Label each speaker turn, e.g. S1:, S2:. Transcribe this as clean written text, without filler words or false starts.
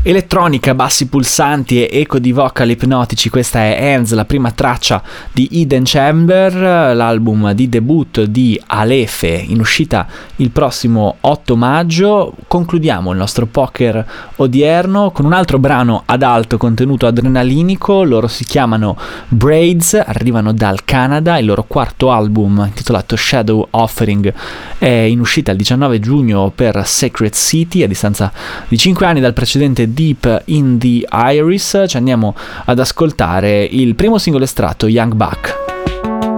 S1: Elettronica, bassi pulsanti e eco di vocal ipnotici, questa è Hands, la prima traccia di Hidden Chamber, l'album di debutto di Alefe, in uscita il prossimo 8 maggio. Concludiamo il nostro poker odierno con un altro brano ad alto contenuto adrenalinico. Loro si chiamano Braids, arrivano dal Canada, il loro quarto album intitolato Shadow Offering è in uscita il 19 giugno per Sacred City, a distanza di 5 anni dal precedente Deep in the Iris. Ci andiamo ad ascoltare il primo singolo estratto, Young Buck.